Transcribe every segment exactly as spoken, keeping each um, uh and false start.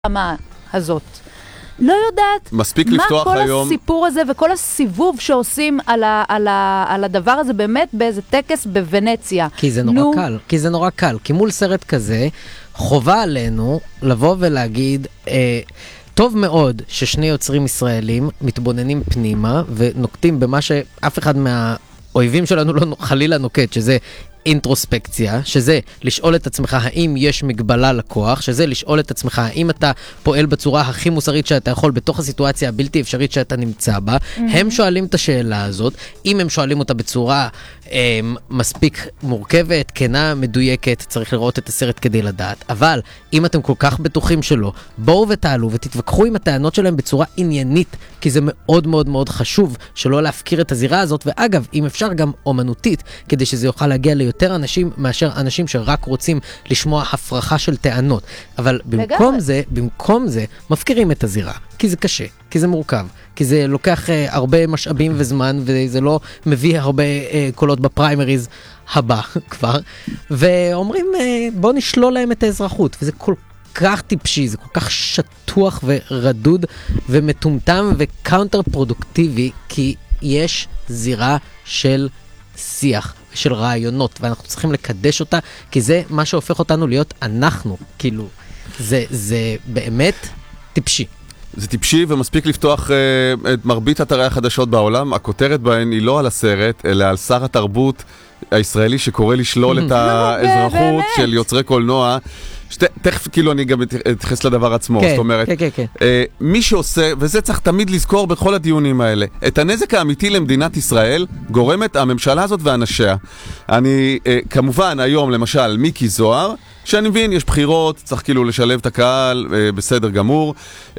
מה הזאת. לא יודעת מספיק מה לפתוח כל היום... הסיפור הזה וכל הסיבוב שעושים על, ה, על, ה, על הדבר הזה באמת באיזה טקס בוונציה. כי זה נורא נו... קל, כי זה נורא קל. כי מול סרט כזה, חובה עלינו לבוא ולהגיד, אה, טוב מאוד ששני יוצרים ישראלים מתבוננים פנימה ונוקטים במה שאף אחד מהאויבים שלנו לא חלילה נוקט, שזה אינטרוספקציה, שזה לשאול את עצמך האם יש מגבלה לכוח, שזה לשאול את עצמך האם אתה פועל בצורה הכי מוסרית שאתה יכול בתוך הסיטואציה הבלתי אפשרית שאתה נמצא בה. Mm-hmm. הם שואלים את השאלה הזאת, אם הם שואלים אותה בצורה אה, מספיק מורכבת, כנה, מדויקת, צריך לראות את הסרט כדי לדעת. אבל אם אתם כל כך בטוחים שלא, בואו ותעלו ותתווכחו עם הטענות שלהם בצורה עניינית, כי זה מאוד מאוד מאוד חשוב שלא להפקיר את הזירה הזאת, ואגב, אם אפשר גם אומנותית, כדי שזה יוכל להגיע ליותר אנשים מאשר אנשים שרק רוצים לשמוע הפרחה של טענות. אבל במקום זה, במקום זה, מפקירים את הזירה, כי זה קשה, כי זה מורכב, כי זה לוקח uh, הרבה משאבים וזמן, וזה לא מביא הרבה uh, קולות בפריימריז הבא כבר, ואומרים, uh, בוא נשלול להם את האזרחות, וזה כל כך טיפשי, זה כל כך שטוח ורדוד ומטומטם וקאונטר פרודוקטיבי, כי יש זירה של שיח, של רעיונות, ואנחנו צריכים לקדש אותה, כי זה מה שהופך אותנו להיות אנחנו, כאילו, זה, זה באמת טיפשי. זה טיפשי, ומספיק לפתוח uh, את מרבית אתרי החדשות בעולם. הכותרת בהן היא לא על הסרט, אלא על שר התרבות הישראלי שקורא לשלול את האזרחות של יוצרי קולנוע. תכף, כאילו, אני גם אתייחס לדבר עצמו, זאת אומרת, מי שעושה, וזה צריך תמיד לזכור בכל הדיונים האלה, את הנזק האמיתי למדינת ישראל גורמת הממשלה הזאת ואנשיה. אני, כמובן, היום, למשל, מיקי זוהר, שאני מבין, יש בחירות, צריך כאילו לשלב את הקהל, בסדר גמור,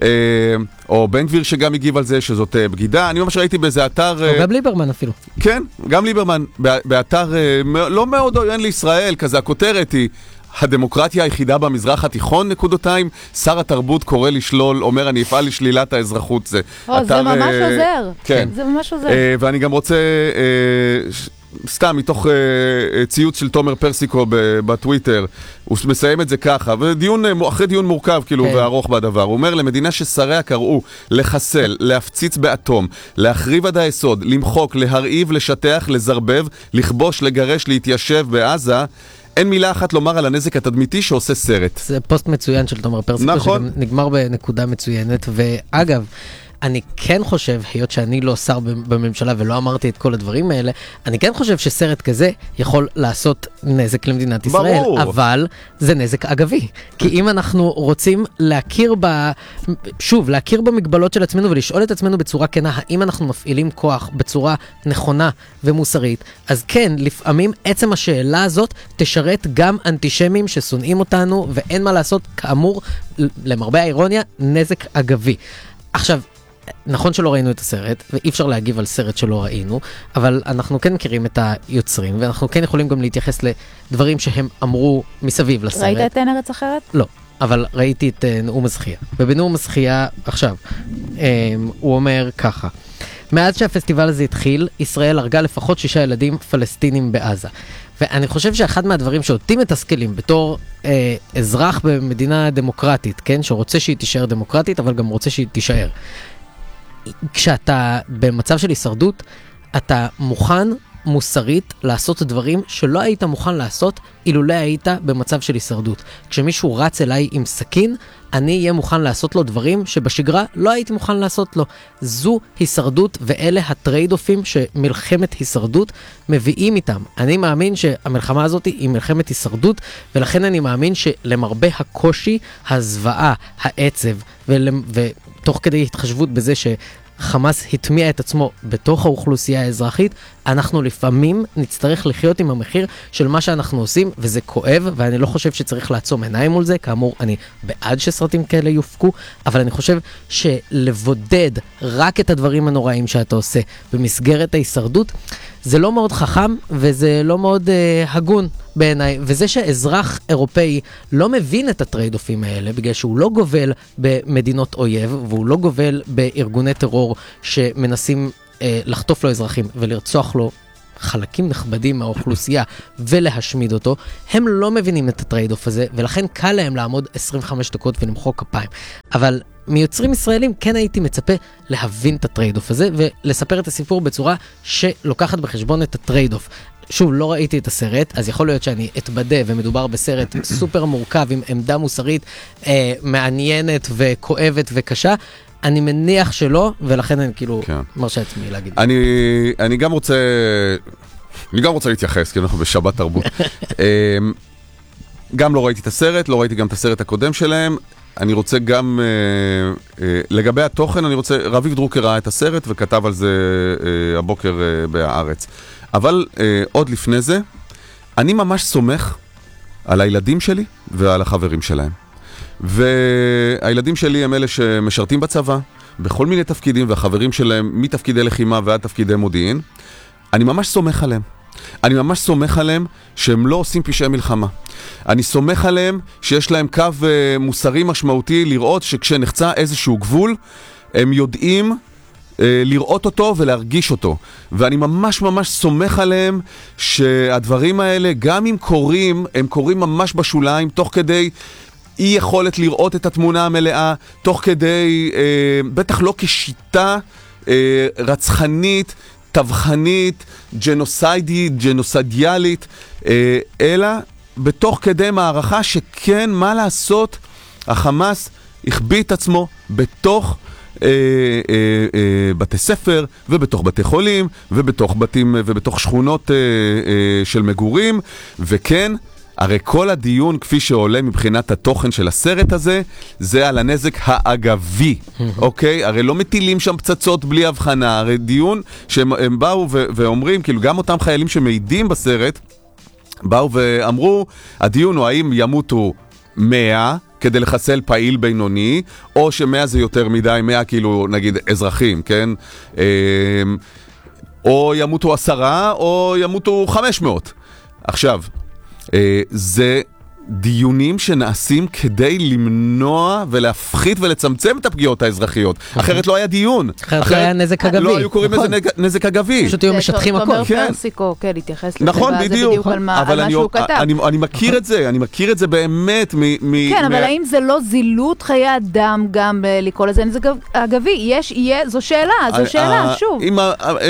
או בן גביר שגם הגיב על זה, שזאת בגידה. אני ממש ראיתי באיזה אתר... או גם ליברמן אפילו. כן, גם ליברמן, באתר לא מאוד עוין לישראל, כזה הכותרת היא, הדמוקרטיה היחידה במזרח התיכון, נקודותיים, שר התרבות קורא לשלול, אומר אני אפעל לשלילת האזרחות. זה, או, אתר, זה ממש אה, עוזר. כן. זה ממש עוזר. אה, ואני גם רוצה, אה, ש... סתם, מתוך אה, ציוץ של תומר פרסיקו בטוויטר, הוא מסיים את זה ככה, ודיון, אחרי דיון מורכב כאילו כן. וארוך בדבר, הוא אומר, למדינה ששריה קראו לחסל, להפציץ באטום, להחריב עד היסוד, למחוק, להרעיב, לשטח, לזרבב, לכבוש, לגרש, להתיישב בעזה, אין מילה אחת לומר על הנזק התדמיתי שעושה סרט. זה פוסט מצוין של תומר פרסיקו, נכון. שגם נגמר בנקודה מצוינת, ואגב, אני כן חושב, היות שאני לא שר בממשלה ולא אמרתי את כל הדברים האלה, אני כן חושב שסרט כזה יכול לעשות נזק למדינת ישראל, ברור. אבל זה נזק אגבי. כי אם אנחנו רוצים להכיר ב... שוב, להכיר במגבלות של עצמנו ולשאול את עצמנו בצורה כנה, האם אנחנו מפעילים כוח בצורה נכונה ומוסרית, אז כן, לפעמים עצם השאלה הזאת תשרת גם אנטישמים ששונאים אותנו, ואין מה לעשות, כאמור, למרבה האירוניה, נזק אגבי. עכשיו, נכון שלא ראינו את הסרט, ואי אפשר להגיב על סרט שלא ראינו, אבל אנחנו כן מכירים את היוצרים, ואנחנו כן יכולים גם להתייחס לדברים שהם אמרו מסביב לסרט. ראית את אין ארץ אחרת? לא, אבל ראיתי את נאום הזכייה. ובנאום הזכייה, עכשיו, הוא אומר ככה, מאז שהפסטיבל הזה התחיל, ישראל הרגה לפחות שישה ילדים פלסטינים בעזה. ואני חושב שאחד מהדברים שאותי מתסכלים בתור אה, אזרח במדינה דמוקרטית, כן, שרוצה שהיא תישאר דמוקרטית, אבל גם רוצה שהיא תישאר. כשאתה במצב של הישרדות, אתה מוכן מוסרית לעשות דברים שלא היית מוכן לעשות אילולא היית במצב של הישרדות. כשמישהו רץ אליי עם סכין, אני אהיה מוכן לעשות לו דברים שבשגרה לא הייתי מוכן לעשות לו. זו הישרדות, ואלה הטרייד-אופים שמלחמת הישרדות מביאים איתם. אני מאמין שהמלחמה הזאת היא מלחמת הישרדות, ולכן אני מאמין שלמרבה הקושי, הזוועה, העצב, ול... ותוך כדי התחשבות בזה ש... חמאס התמיע את עצמו בתוך האוכלוסייה האזרחית, אנחנו לפעמים נצטרך לחיות עם המחיר של מה שאנחנו עושים, וזה כואב, ואני לא חושב שצריך לעצום עיניים מול זה, כאמור, אני בעד שסרטים כאלה יופקו, אבל אני חושב שלבודד רק את הדברים הנוראים שאתה עושה במסגרת ההישרדות, זה לא מאוד חכם, וזה לא מאוד uh, הגון בעיניי, וזה שאזרח אירופאי לא מבין את הטרייד-אופים האלה, בגלל שהוא לא גובל במדינות אויב, והוא לא גובל בארגוני טרור שמנסים uh, לחטוף לו אזרחים ולרצוח לו חלקים נכבדים מהאוכלוסייה ולהשמיד אותו, הם לא מבינים את הטרייד-אוף הזה, ולכן קל להם לעמוד עשרים וחמש דקות ולמחוא כפיים. אבל מיוצרים ישראלים כן הייתי מצפה להבין את הטרייד-אוף הזה, ולספר את הסיפור בצורה שלוקחת בחשבון את הטרייד-אוף. שוב, לא ראיתי את הסרט, אז יכול להיות שאני אתבדה, ומדובר בסרט סופר מורכב, עם עמדה מוסרית אה, מעניינת וכואבת וקשה. אני מניח שלא, ולכן אני כאילו כן. מרשה עצמי להגיד. אני, אני גם רוצה, אני גם רוצה להתייחס, כי אנחנו בשבת תרבות. גם לא ראיתי את הסרט, לא ראיתי גם את הסרט הקודם שלהם. אני רוצה גם, אה, אה, לגבי התוכן, אני רוצה, רביב דרוקר ראה את הסרט וכתב על זה אה, הבוקר אה, בהארץ. אבל אה, עוד לפני זה, אני ממש סומך על הילדים שלי ועל החברים שלהם. והילדים שלי הם אלה שמשרתים בצבא, בכל מיני תפקידים, והחברים שלהם מתפקידי לחימה ועד תפקידי מודיעין. אני ממש סומך עליהם. אני ממש סומך עליהם שהם לא עושים פשעי מלחמה. אני סומך עליהם שיש להם קו uh, מוסרי משמעותי לראות שכשנחצה איזשהו גבול, הם יודעים uh, לראות אותו ולהרגיש אותו. ואני ממש ממש סומך עליהם שהדברים האלה, גם אם קורים, הם קורים ממש בשוליים, תוך כדי אי יכולת לראות את התמונה המלאה, תוך כדי, uh, בטח לא כשיטה uh, רצחנית, טבחנית, ג'נוסיידית, ג'נוסיידיאלית, אה, אלא בתוך כדי מערכה שכן, מה לעשות, החמאס הכביט עצמו בתוך אה, אה, אה, בתי ספר, ובתוך בתי חולים, ובתוך בתים, ובתוך שכונות אה, אה, של מגורים, וכן, הרי כל הדיון, כפי שעולה מבחינת התוכן של הסרט הזה, זה על הנזק האגבי, אוקיי? הרי לא מטילים שם פצצות בלי הבחנה, הרי דיון שהם באו ו- ואומרים, כאילו גם אותם חיילים שמעידים בסרט, באו ואמרו, הדיון הוא האם ימותו מאה כדי לחסל פעיל בינוני, או שמאה זה יותר מדי, מאה כאילו נגיד אזרחים, כן? או ימותו עשרה, או ימותו חמש מאות. עכשיו, Uh, זה דיונים שנעשים כדי למנוע ולהפחית ולצמצם את הפגיעות האזרחיות. אחרת לא היה דיון. אחרת לא היה נזק אגבי. לא היו קוראים לזה נזק אגבי. פשוט היו משטחים הכל. תומר פרסיקו, כן, התייחס לזה. נכון, בדיוק. על מה שהוא כתב. אני מכיר את זה, אני מכיר את זה באמת. כן, אבל האם זה לא זילות חיי אדם גם לקרוא לזה נזק אגבי? זו שאלה, זו שאלה, שוב. אם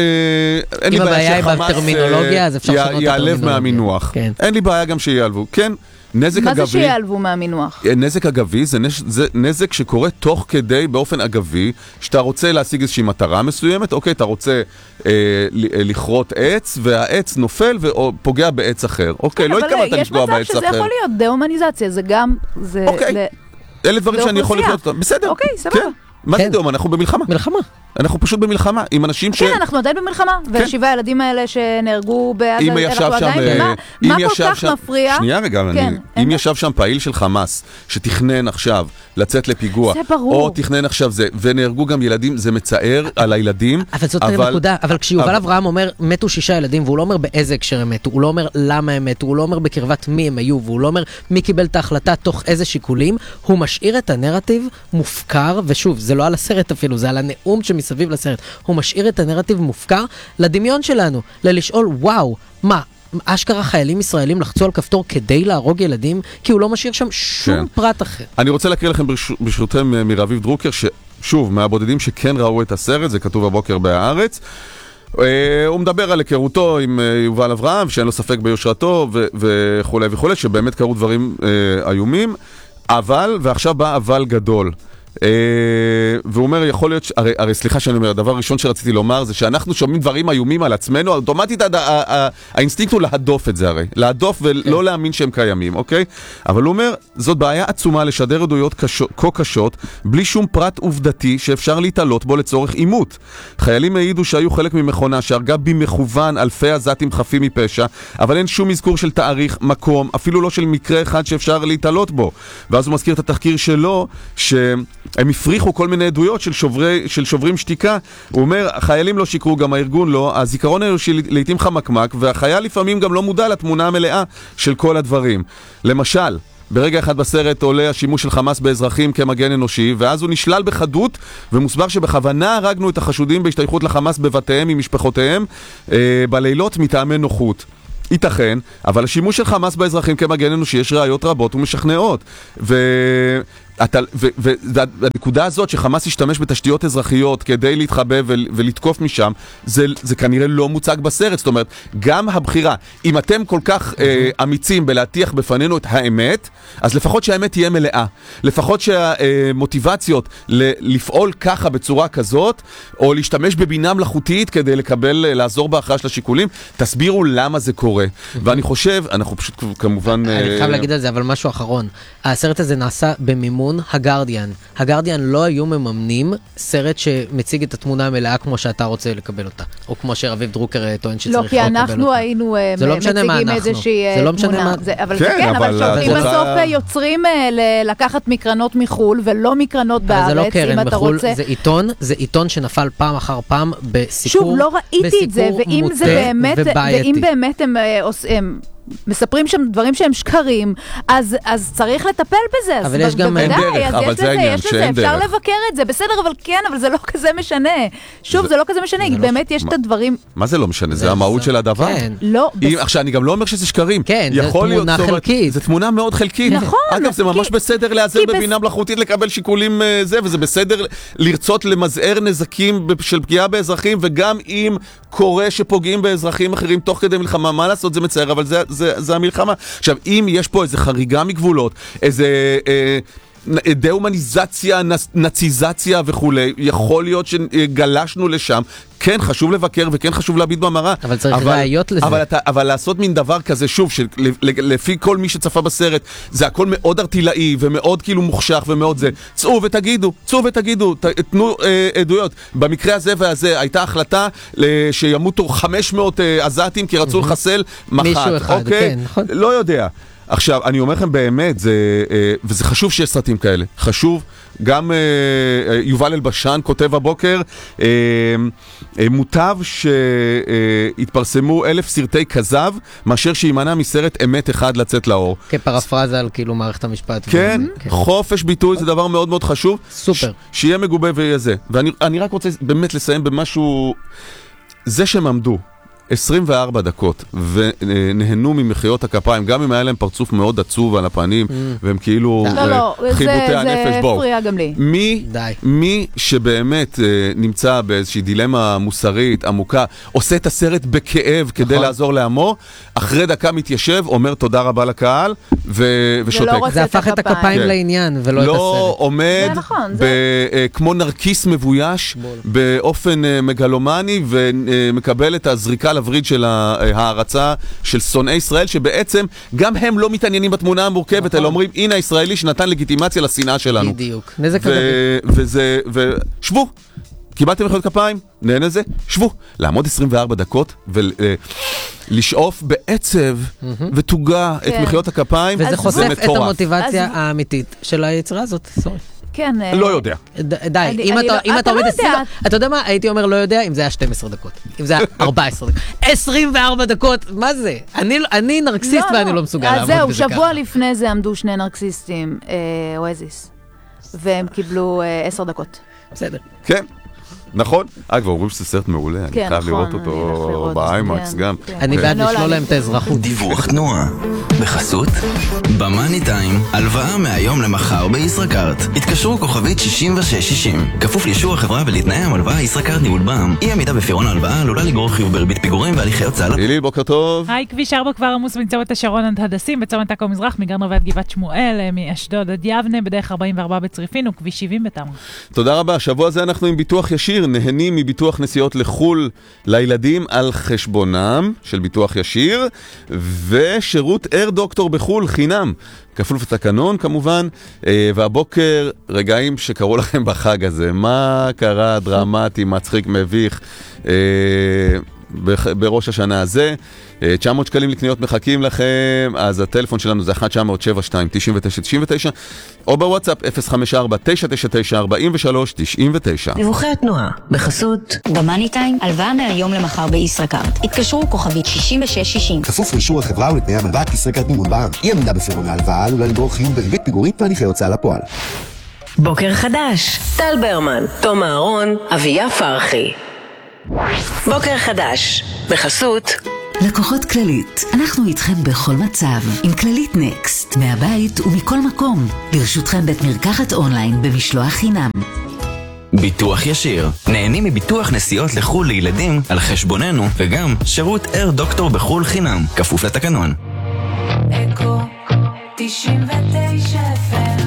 הבעיה היא בטרמינולוגיה, אז אפשר לשנות את הטרמינולוגיה. יעלב מהמינוח. אין לי בעיה גם שיעלבו. כן. נזק מה אגבי, זה שיעלבו מהמינוח? נזק אגבי זה, נז, זה נזק שקורה תוך כדי באופן אגבי, שאתה רוצה להשיג איזושהי מטרה מסוימת, אוקיי, אתה רוצה אה, לכרות עץ, והעץ נופל ופוגע בעץ אחר. אוקיי, לא התכוונת לפגוע בעץ אחר. אבל יש מצב שזה יכול להיות דה-הומניזציה, זה גם... זה אוקיי, ל... אלה דברים שאני יכול לחיות אותם. בסדר. אוקיי, סבבה. כן. מה זה דאום? אנחנו במלחמה. מלחמה. אנחנו פשוט במלחמה, עם אנשים ש... כן, אנחנו עדיין במלחמה, והשבעה הילדים האלה שנהרגו בעזה, אנחנו עדיין, מה כל כך מפריע? שנייה רגע, אם ישב שם פעיל של חמאס, שתכנן עכשיו לצאת לפיגוע, או תכנן עכשיו זה, ונהרגו גם ילדים, זה מצער על הילדים. אבל זאת נקודה, אבל כשיובל אברהם אומר, מתו שישה ילדים, והוא לא אומר באיזה הקשר הם מתו, הוא לא אומר למה הם מתו, הוא לא אומר בקרבת מי הם היו, והוא לא אומר מי קיבל את ההחלטה תוך איזה שיקולים, הוא משאיר את הנרטיב מופקר, ושוב, זה לא על הסרט אפילו, זה על הנאום שמסביב לסרט. הוא משאיר את הנרטיב מופקר לדמיון שלנו, ללשאול, וואו, מה, אשכרה חיילים ישראלים לחצו על כפתור כדי להרוג ילדים, כי הוא לא משאיר שם שום כן. פרט אחר. אני רוצה להקריא לכם ברשותכם מרביב דרוקר, ששוב, מהבודדים שכן ראו את הסרט, זה כתוב הבוקר בהארץ, הוא מדבר על היכרותו עם יובל אברהם, שאין לו ספק ביושרתו וכו' וכו', שבאמת קרו דברים איומים, אבל, ועכשיו בא אבל גדול. והוא אומר, יכול להיות, הרי, הרי סליחה שאני אומר, הדבר הראשון שרציתי לומר זה שאנחנו שומעים דברים איומים על עצמנו, אוטומטית האינסטינקט הוא להדוף את זה הרי, להדוף ולא להאמין שהם קיימים, אוקיי? אבל הוא אומר, זאת בעיה עצומה לשדר עדויות כה קשות, בלי שום פרט עובדתי שאפשר להתעלות בו לצורך אימות. חיילים העידו שהיו חלק ממכונה שהרגה במכוון אלפי עזתים חפים מפשע, אבל אין שום אזכור של תאריך, מקום, אפילו לא של מקרה אחד שאפשר להתעלות בו. ואז הוא מזכיר את התחקיר שלו, ש... הם הפריחו כל מיני עדויות של, שוברי, של שוברים שתיקה. הוא אומר, החיילים לא שיקרו, גם הארגון לא, הזיכרון האנושי לעתים חמקמק, והחייל לפעמים גם לא מודע לתמונה המלאה של כל הדברים. למשל, ברגע אחד בסרט עולה השימוש של חמאס באזרחים כמגן אנושי, ואז הוא נשלל בחדות, ומוסבר שבכוונה הרגנו את החשודים בהשתייכות לחמאס בבתיהם עם משפחותיהם, אה, בלילות מטעמי נוחות. ייתכן, אבל השימוש של חמאס באזרחים כמגן אנושי יש ראיות רבות ומשכנעות. ו... והנקודה הזאת שחמאס ישתמש בתשתיות אזרחיות כדי להתחבא ולתקוף משם, זה, זה כנראה לא מוצג בסרט. זאת אומרת, גם הבחירה, אם אתם כל כך אה, אמיצים בלהטיח בפנינו את האמת, אז לפחות שהאמת תהיה מלאה. לפחות שהמוטיבציות לפעול ככה בצורה כזאת, או להשתמש בבינה מלאכותית כדי לקבל, לעזור בהכרעה של השיקולים, תסבירו למה זה קורה. ואני חושב, אנחנו פשוט כמובן... אני חייב להגיד על זה, אבל משהו אחרון. הסרט הזה נעשה במימון הגרדיאן. הגרדיאן לא היו מממנים סרט שמציג את התמונה המלאה כמו שאתה רוצה לקבל אותה. או כמו שרביב דרוקר טוען שצריך לקבל אותה. לא, כי אנחנו היינו מציגים איזושהי תמונה. אבל זה כן, אבל שולחים בסוף יוצרים לקחת מקרנות מחול ולא מקרנות בארץ. זה לא קרן מחול, זה עיתון, זה עיתון שנפל פעם אחר פעם בסיפור שוב, לא ראיתי את זה, ואם זה באמת, ואם באמת הם עושים... מספרים שם דברים שהם שקרים, אז, אז צריך לטפל בזה. אבל יש גם... אין דרך, אבל זה העניין שאין דרך. אפשר לבקר את זה, בסדר, אבל כן, אבל זה לא כזה משנה. שוב, זה לא כזה משנה, כי באמת יש את הדברים... מה זה לא משנה? זה המהות של הדבר? כן. לא... עכשיו, אני גם לא אומר שזה שקרים. כן, זה תמונה חלקית. זה תמונה מאוד חלקית. נכון. אגב, זה ממש בסדר להיעזר בבינה מלאכותית לקבל שיקולים זה, וזה בסדר לרצות למזער נזקים של פגיעה באזרחים, וגם אם קורה שפוגעים באזרחים אחרים תוך כדי מלחמה, מה לעשות? זה מצער, אבל זה זה, זה המלחמה. עכשיו, אם יש פה איזה חריגה מגבולות, איזה אה, דה-הומניזציה, נאציזציה וכולי, יכול להיות שגלשנו לשם. כן, חשוב לבקר וכן חשוב להביט במראה. אבל צריך אבל, ראיות לזה. אבל, אתה, אבל לעשות מין דבר כזה, שוב, שלפי כל מי שצפה בסרט, זה הכל מאוד ארטילאי ומאוד כאילו מוחשך ומאוד זה. צאו ותגידו, צאו ותגידו, ת, תנו אה, עדויות. במקרה הזה והזה הייתה החלטה שימותו חמש מאות אה, עזתים כי רצו לחסל מח"ט. מישהו אחד, אוקיי? כן, נכון. לא יודע. עכשיו, אני אומר לכם באמת, זה, וזה חשוב שיש סרטים כאלה. חשוב, גם יובל אלבשן כותב הבוקר, מוטב שהתפרסמו אלף סרטי כזב, מאשר שימנע מסרט אמת אחד לצאת לאור. כפרפרזה על כאילו מערכת המשפט. כן, חופש ביטוי זה דבר מאוד מאוד חשוב. סופר. שיהיה מגובה ויהיה זה. ואני רק רוצה באמת לסיים במשהו, זה שהם עמדו עשרים וארבע דקות ונהנו ממחיות הכפיים, גם אם היה להם פרצוף מאוד עצוב על הפנים, והם כאילו חיבוטי הנפש. בואו, מי שבאמת נמצא באיזושהי דילמה מוסרית עמוקה, עושה את הסרט בכאב כדי לעזור לעמו, אחרי דקה מתיישב, אומר תודה רבה לקהל ושותק. זה הפך את הכפיים לעניין ולא את הסרט. לא עומד כמו נרקיס מבויש באופן מגלומני ומקבל את הזריקה לווריד של ההרצה של שונאי ישראל, שבעצם גם הם לא מתעניינים בתמונה המורכבת, אלא אומרים, הנה הישראלי שנתן לגיטימציה לשנאה שלנו. בדיוק. נזק אגבי. וזה, ושבו, קיבלתם מחיאות כפיים, נהנה זה, שבו. לעמוד עשרים וארבע דקות ולשאוף בעצב ותוגה את מחיאות הכפיים, וזה חושף את המוטיבציה האמיתית של היצירה הזאת. סורי. כן. לא יודע. די, אם אתה עומד עשרים, אתה יודע מה? הייתי אומר לא יודע אם זה היה שתים עשרה דקות. אם זה היה ארבע עשרה דקות. עשרים וארבע דקות, מה זה? אני נרקסיסט ואני לא מסוגל לעמוד בזה ככה. אז זהו, שבוע לפני זה עמדו שני נרקסיסטים, אואזיס, והם קיבלו עשר דקות. בסדר. כן. נכון? אגב, אומרים שזה סרט מעולה, אני חייב לראות אותו באיימקס גם. אני בעד לשלול להם את האזרחות. דיווח תנועה. בחסות במאני טיים, הלוואה מהיום למחר בישראכרט. התקשרו כוכבית שישים ושש שישים. כפוף לאישור החברה ולתנאי המלוואה, ישראכרט ניהול בע"מ. אי עמידה בפירעון ההלוואה עלולה לגרור חיוב בריבית פיגורים והליכי הוצאה לפועל. הילי, בוקר טוב. היי, כביש ארבע כבר עמוס בצומת השרון עד הדסים, בצומת עכו מזרח, מגן רובע עד גבעת שמואל, מאשדוד עד יבנה, בדרך ארבעים וארבע בצריפין וכביש שבעים בתמרה. תודה רבה. השבוע הזה אנחנו עם ביטוח ישיר, נהנים מביטוח נסיעות לחול לילדים על חשבונם של ביטוח ישיר, ושירות אייר דוקטור בחול חינם, כפוף לתקנון כמובן. והבוקר רגעים שקראו לכם בחג הזה, מה קרה דרמטי, מצחיק, מביך, בראש השנה הזה. תשע מאות שקלים לקניות מחכים לכם, אז הטלפון שלנו זה אחת תשע אפס אפס שבע שתיים תשע תשע תשע תשע, או בוואטסאפ אפס חמש ארבע תשע תשע תשע ארבע שלוש תשע תשע. דיווחי התנועה בחסות במאני טיים, הלוואה מהיום למחר בישראכרט. התקשרו כוכבית שישים ושש שישים. כפוף לאישור החברה ולתנאי המלווה, ישראכרט מימון בע"מ. אי עמידה בפירעון ההלוואה עלולה לגרור חיוב בריבית פיגורים והליכי הוצאה לפועל. בוקר חדש, טל ברמן, תום אהרון, אביה פרחי. בוקר חדש בחסות לקוחות כללית, אנחנו איתכם בכל מצב, עם כללית נקסט, מהבית ומכל מקום. לרשותכם בית מרקחת אונליין במשלוח חינם. ביטוח ישיר. נהנים מביטוח נסיעות לחול לילדים על חשבוננו, וגם שירות אייר דוקטור בחול חינם, כפוף לתקנון. אקו תשעים ותשע אף אם.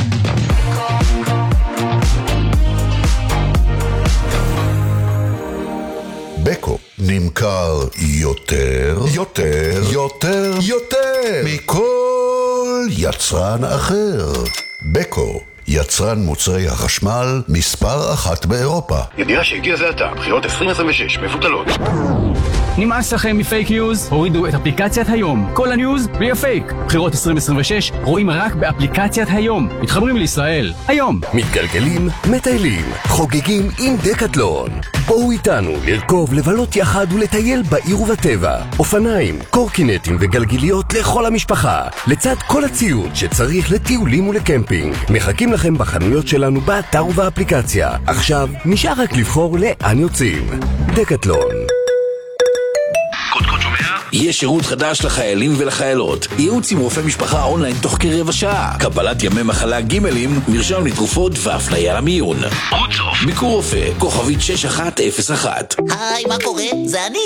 בקו נמכר יותר, יותר, יותר, יותר מכל יצרן אחר. בקו, יצרן מוצרי החשמל מספר אחת באירופה. ידיעה שהגיע זה עתה, בחירות עשרים עשרים ושש מבוטלות. נמאס לכם מפייק ניוז? הורידו את אפליקציית היום. כל הניוז בלי הפייק. בחירות עשרים עשרים ושש רואים רק באפליקציית היום. מתחברים לישראל. היום. מתגלגלים, מטיילים, חוגגים עם דקטלון. בואו איתנו לרכוב, לבלות יחד ולטייל בעיר ובטבע. אופניים, קורקינטים וגלגיליות לכל המשפחה. לצד כל הציוד שצריך לטיולים ולקמפינג. מחכים לכם בחנויות שלנו באתר ובאפליקציה. עכשיו נשאר רק לבחור לאן יוצאים. דקטלון. יש שירות חדש לחיילים ולחיילות. ייעוץ עם רופא משפחה אונליין תוך כרבע שעה. קבלת ימי מחלה גימלים, מרשם לתרופות והפניה למיון. ביקור רופא, כוכבית שש אחת אפס אחת. היי, מה קורה? זה אני,